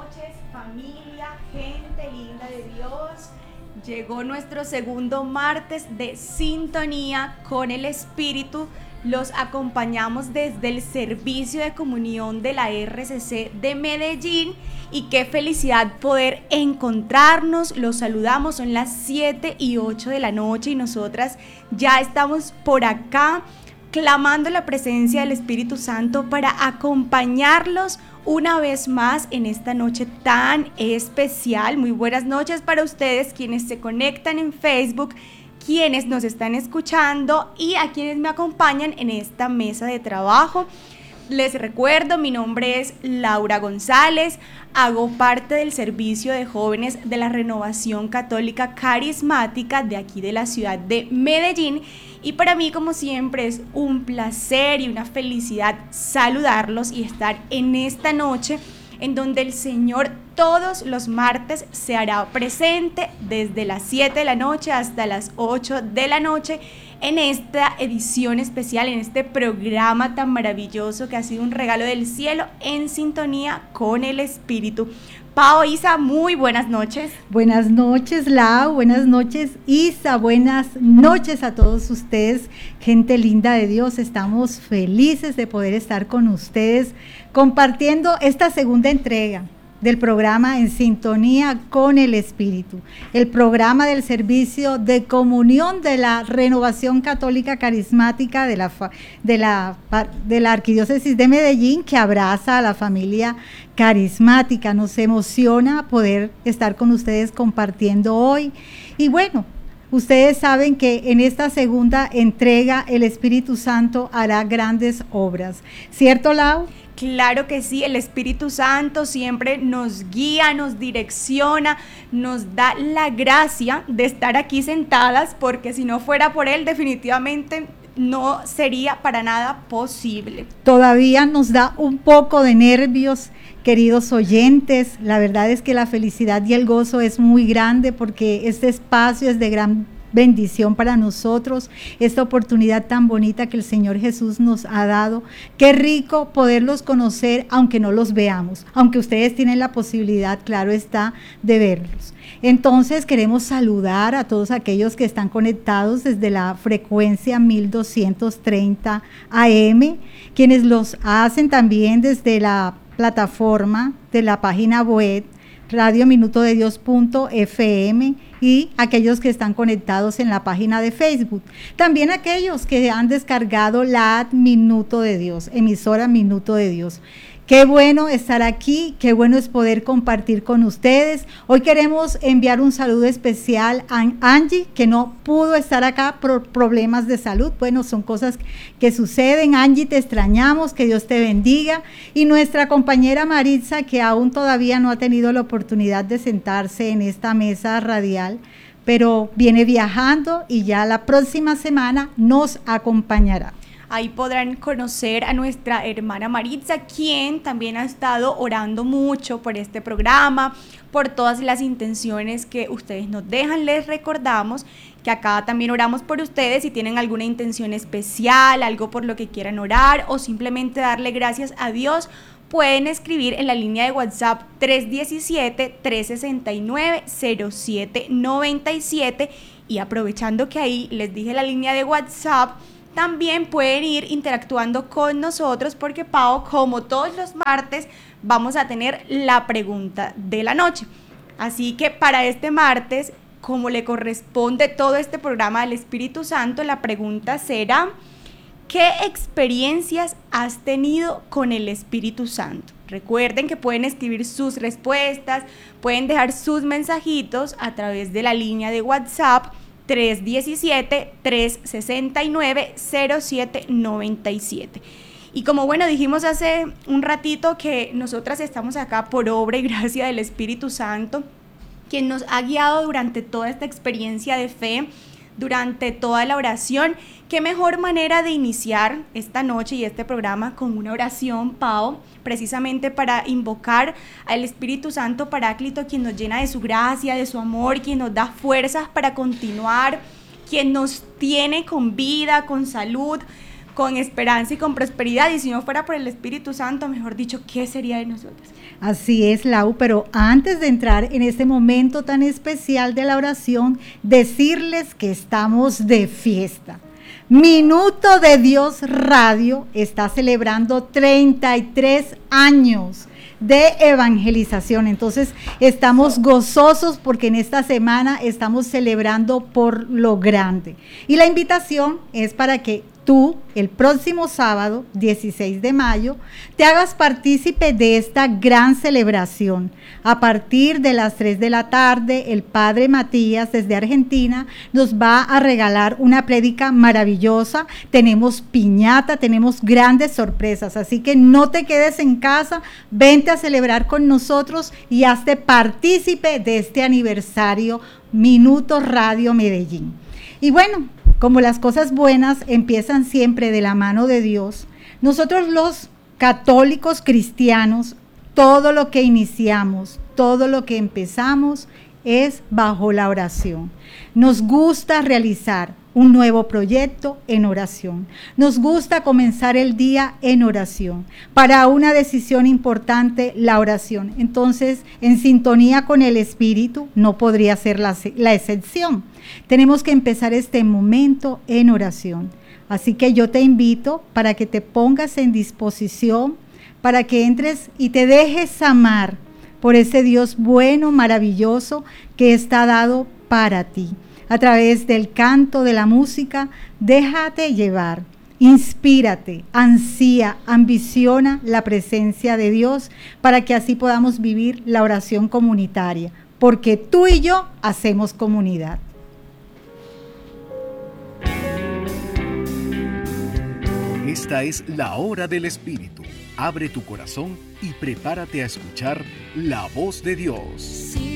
noches, familia, gente linda de Dios. Llegó nuestro segundo martes de sintonía con el Espíritu. Los acompañamos desde el servicio de comunión de la RCC de Medellín y qué felicidad poder encontrarnos. Los saludamos, son las 7:08 de la noche y nosotras ya estamos por acá clamando la presencia del Espíritu Santo para acompañarlos una vez más en esta noche tan especial. Muy buenas noches para ustedes quienes se conectan en Facebook, quienes nos están escuchando y a quienes me acompañan en esta mesa de trabajo. Les recuerdo, mi nombre es Laura González, hago parte del servicio de jóvenes de la Renovación Católica Carismática de aquí de la ciudad de Medellín y para mí, como siempre, es un placer y una felicidad saludarlos y estar en esta noche en donde el Señor todos los martes se hará presente desde las 7 de la noche hasta las 8 de la noche en esta edición especial, en este programa tan maravilloso que ha sido un regalo del cielo en sintonía con el Espíritu. Pao, Isa, muy buenas noches. Buenas noches, Lau, buenas noches, Isa, buenas noches a todos ustedes, gente linda de Dios. Estamos felices de poder estar con ustedes compartiendo esta segunda entrega del programa En Sintonía con el Espíritu, el programa del servicio de comunión de la Renovación Católica Carismática de la Arquidiócesis de Medellín, que abraza a la familia carismática. Nos emociona poder estar con ustedes compartiendo hoy. Y bueno, ustedes saben que en esta segunda entrega el Espíritu Santo hará grandes obras, ¿cierto, Lau? Claro que sí, el Espíritu Santo siempre nos guía, nos direcciona, nos da la gracia de estar aquí sentadas, porque si no fuera por Él definitivamente no sería para nada posible. Todavía nos da un poco de nervios, queridos oyentes. La verdad es que la felicidad y el gozo es muy grande porque este espacio es de gran bendición para nosotros, esta oportunidad tan bonita que el Señor Jesús nos ha dado. Qué rico poderlos conocer aunque no los veamos, aunque ustedes tienen la posibilidad, claro está, de verlos. Entonces queremos saludar a todos aquellos que están conectados desde la frecuencia 1230 AM, quienes los hacen también desde la plataforma de la página web radiominutodedios.fm y aquellos que están conectados en la página de Facebook. También aquellos que han descargado la app Minuto de Dios, emisora Minuto de Dios. Qué bueno estar aquí, qué bueno es poder compartir con ustedes. Hoy queremos enviar un saludo especial a Angie, que no pudo estar acá por problemas de salud. Bueno, son cosas que suceden. Angie, te extrañamos, que Dios te bendiga. Y nuestra compañera Maritza, que aún todavía no ha tenido la oportunidad de sentarse en esta mesa radial, pero viene viajando y ya la próxima semana nos acompañará. Ahí podrán conocer a nuestra hermana Maritza, quien también ha estado orando mucho por este programa, por todas las intenciones que ustedes nos dejan. Les recordamos que acá también oramos por ustedes. Si tienen alguna intención especial, algo por lo que quieran orar o simplemente darle gracias a Dios, pueden escribir en la línea de WhatsApp 317-369-0797. Y aprovechando que ahí les dije la línea de WhatsApp, también pueden ir interactuando con nosotros porque, Pau, como todos los martes, vamos a tener la pregunta de la noche. Así que para este martes, como le corresponde todo este programa del Espíritu Santo, la pregunta será: ¿qué experiencias has tenido con el Espíritu Santo? Recuerden que pueden escribir sus respuestas, pueden dejar sus mensajitos a través de la línea de WhatsApp 317-369-0797. Y como bueno, dijimos hace un ratito que nosotras estamos acá por obra y gracia del Espíritu Santo, quien nos ha guiado durante toda esta experiencia de fe, durante toda la oración. Qué mejor manera de iniciar esta noche y este programa con una oración, Pau, precisamente para invocar al Espíritu Santo Paráclito, quien nos llena de su gracia, de su amor, quien nos da fuerzas para continuar, quien nos tiene con vida, con salud, con esperanza y con prosperidad, y si no fuera por el Espíritu Santo, mejor dicho, ¿qué sería de nosotros? Así es, Lau, pero antes de entrar en este momento tan especial de la oración, decirles que estamos de fiesta. Minuto de Dios Radio está celebrando 33 años de evangelización. Entonces estamos gozosos porque en esta semana estamos celebrando por lo grande. Y la invitación es para que tú, el próximo sábado, 16 de mayo, te hagas partícipe de esta gran celebración. A partir de las 3 de la tarde, el Padre Matías, desde Argentina, nos va a regalar una prédica maravillosa. Tenemos piñata, tenemos grandes sorpresas, así que no te quedes en casa, vente a celebrar con nosotros y hazte partícipe de este aniversario Minuto Radio Medellín. Y bueno, como las cosas buenas empiezan siempre de la mano de Dios, nosotros los católicos cristianos, todo lo que iniciamos, todo lo que empezamos es bajo la oración. Nos gusta realizar un nuevo proyecto en oración. Nos gusta comenzar el día en oración. Para una decisión importante, la oración. Entonces, en sintonía con el Espíritu, no podría ser la excepción. Tenemos que empezar este momento en oración. Así que yo te invito para que te pongas en disposición, para que entres y te dejes amar por ese Dios bueno, maravilloso, que está dado para ti. A través del canto, de la música, déjate llevar, inspírate, ansía, ambiciona la presencia de Dios para que así podamos vivir la oración comunitaria, porque tú y yo hacemos comunidad. Esta es la hora del Espíritu. Abre tu corazón y prepárate a escuchar la voz de Dios.